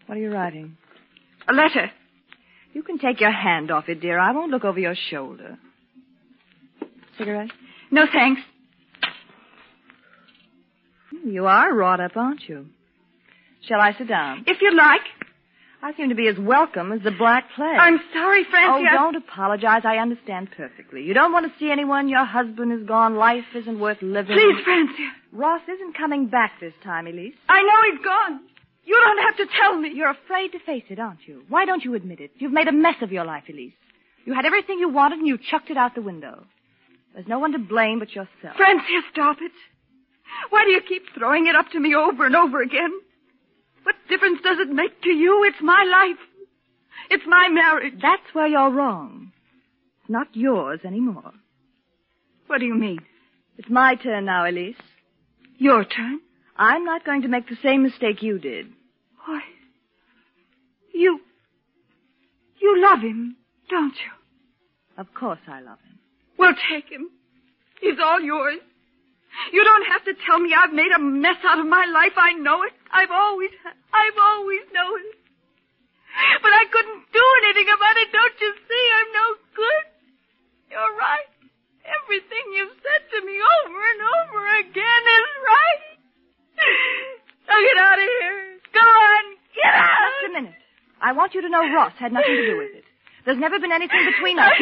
What are you writing? A letter. You can take your hand off it, dear. I won't look over your shoulder. Cigarette? No, thanks. You are wrought up, aren't you? Shall I sit down? If you like. I seem to be as welcome as the Black Plague. I'm sorry, Francie. Oh, don't apologize. I understand perfectly. You don't want to see anyone. Your husband is gone. Life isn't worth living. Please, Francie. Ross isn't coming back this time, Elise. I know he's gone. You don't have to tell me. You're afraid to face it, aren't you? Why don't you admit it? You've made a mess of your life, Elise. You had everything you wanted and you chucked it out the window. There's no one to blame but yourself. Francie, stop it. Why do you keep throwing it up to me over and over again? What difference does it make to you? It's my life. It's my marriage. That's where you're wrong. It's not yours anymore. What do you mean? It's my turn now, Elise. Your turn? I'm not going to make the same mistake you did. Why? You love him, don't you? Of course I love him. Well, take him. He's all yours. You don't have to tell me I've made a mess out of my life. I know it. I've always known it. But I couldn't do anything about it. Don't you see? I'm no good. You're right. Everything you've said to me over and over again is right. Now get out of here. Go on. Get out. Just a minute. I want you to know Ross had nothing to do with it. There's never been anything between us.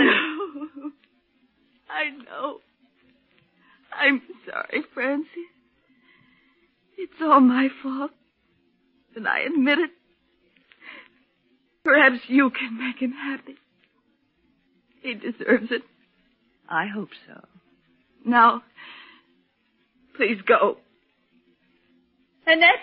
I know. I'm sorry, Francie. It's all my fault. And I admit it. Perhaps you can make him happy. He deserves it. I hope so. Now, please go. Annette?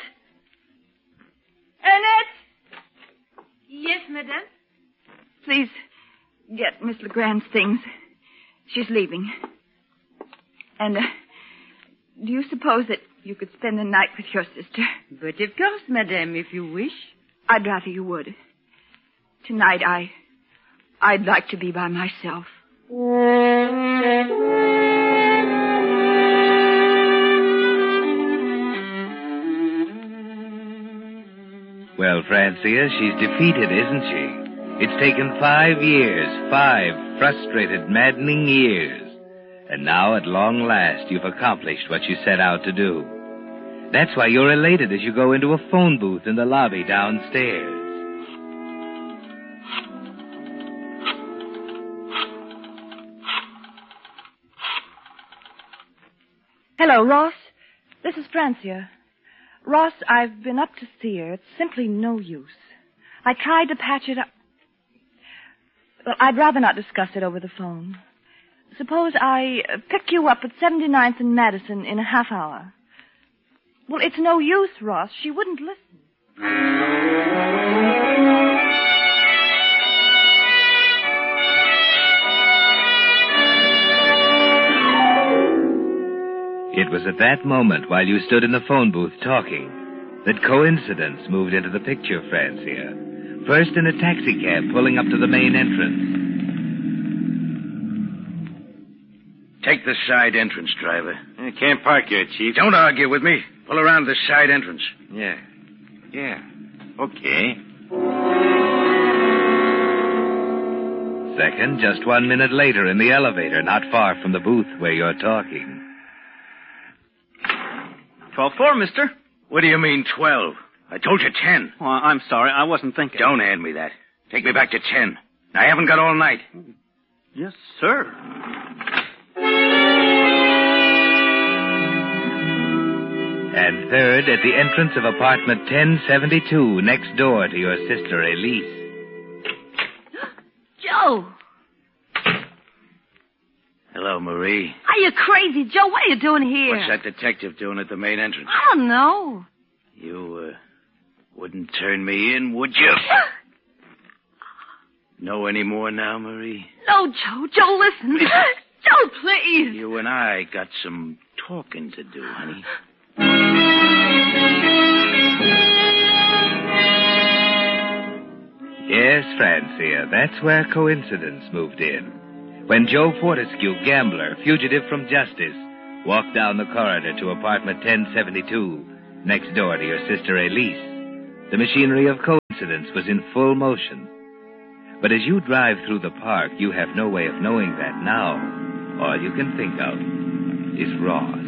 Annette? Yes, madame? Please, get Miss Legrand's things. She's leaving. And, do you suppose that you could spend the night with your sister? But of course, madame, if you wish. I'd rather you would. Tonight, I'd like to be by myself. Well, Francia, she's defeated, isn't she? It's taken 5 years, 5 frustrated, maddening years. And now, at long last, you've accomplished what you set out to do. That's why you're elated as you go into a phone booth in the lobby downstairs. Hello, Ross. This is Francia. Ross, I've been up to see her. It's simply no use. I tried to patch it up. Well, I'd rather not discuss it over the phone. Suppose I pick you up at 79th and Madison in a half hour. Well, it's no use, Ross. She wouldn't listen. It was at that moment, while you stood in the phone booth talking, that coincidence moved into the picture, Francia. First in a taxicab pulling up to the main entrance. Take the side entrance, driver. I can't park here, Chief. Don't argue with me. Pull around the side entrance. Yeah. Okay. Second, just 1 minute later in the elevator, not far from the booth where you're talking. 12-4, mister. What do you mean, 12? I told you 10. Oh, I'm sorry. I wasn't thinking. Don't hand me that. Take me back to 10. I haven't got all night. Yes, sir. And third, at the entrance of apartment 1072, next door to your sister, Elise. Joe! Hello, Marie. Are you crazy, Joe? What are you doing here? What's that detective doing at the main entrance? I don't know. You, wouldn't turn me in, would you? Know any more now, Marie? No, Joe. Joe, listen. Joe, please. You and I got some talking to do, honey. Yes, Francia, that's where coincidence moved in. When Joe Fortescue, gambler, fugitive from justice, walked down the corridor to apartment 1072, next door to your sister Elise, the machinery of coincidence coincidence was in full motion. But as you drive through the park, you have no way of knowing that now. All you can think of is Ross.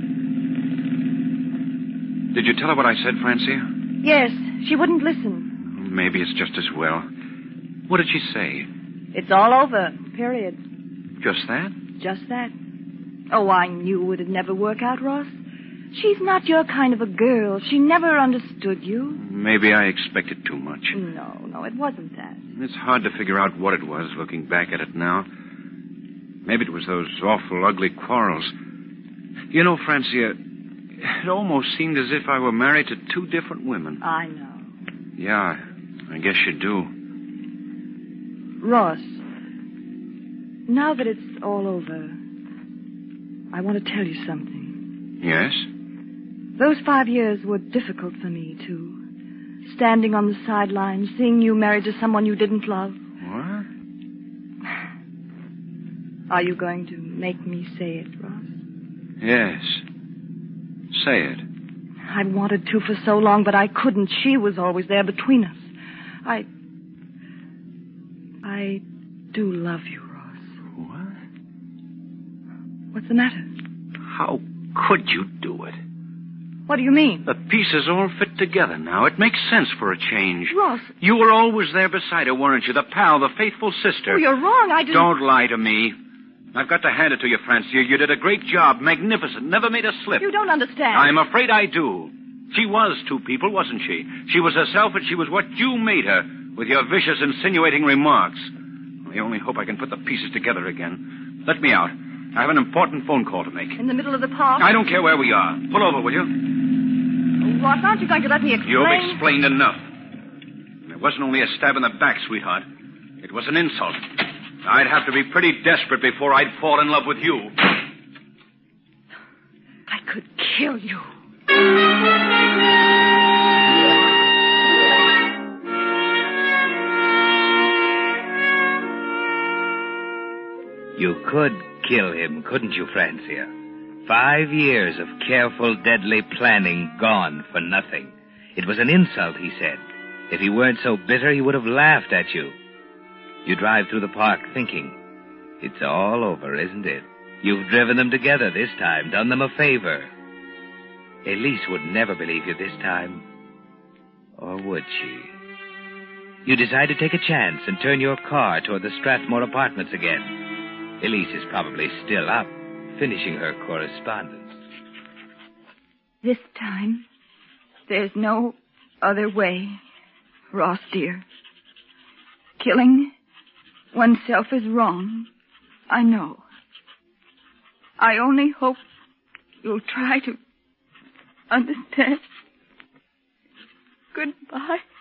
Did you tell her what I said, Francia? Yes, she wouldn't listen. Maybe it's just as well. What did she say? It's all over, period. Just that? Just that. Oh, I knew it'd never work out, Ross. She's not your kind of a girl. She never understood you. Maybe I expected too much. No, it wasn't that. It's hard to figure out what it was, looking back at it now. Maybe it was those awful, ugly quarrels. You know, Francia, it almost seemed as if I were married to two different women. I know. Yeah, I guess you do. Ross, now that it's all over, I want to tell you something. Yes? Those 5 years were difficult for me, too. Standing on the sidelines, seeing you married to someone you didn't love. What? Are you going to make me say it, Ross? Yes. Say it. I wanted to for so long, but I couldn't. She was always there between us. I do love you, Ross. What? What's the matter? How could you do it? What do you mean? The pieces all fit together now. It makes sense for a change. Ross. You were always there beside her, weren't you? The pal, the faithful sister. Oh, you're wrong. I didn't... Don't lie to me. I've got to hand it to you, Francia. You did a great job. Magnificent. Never made a slip. You don't understand. I'm afraid I do. She was two people, wasn't she? She was herself, and she was what you made her, with your vicious, insinuating remarks. I only hope I can put the pieces together again. Let me out. I have an important phone call to make. In the middle of the park? I don't care where we are. Pull over, will you? Oh, Ross, aren't you going to let me explain? You've explained enough. It wasn't only a stab in the back, sweetheart. It was an insult. I'd have to be pretty desperate before I'd fall in love with you. I could kill you. You could kill him, couldn't you, Francia? 5 years of careful, deadly planning gone for nothing. It was an insult, he said. If he weren't so bitter, he would have laughed at you. You drive through the park thinking, it's all over, isn't it? You've driven them together this time, done them a favor. Elise would never believe you this time. Or would she? You decide to take a chance and turn your car toward the Strathmore apartments again. Elise is probably still up, finishing her correspondence. This time, there's no other way, Ross, dear. Killing oneself is wrong. I know. I only hope you'll try to understand. Goodbye.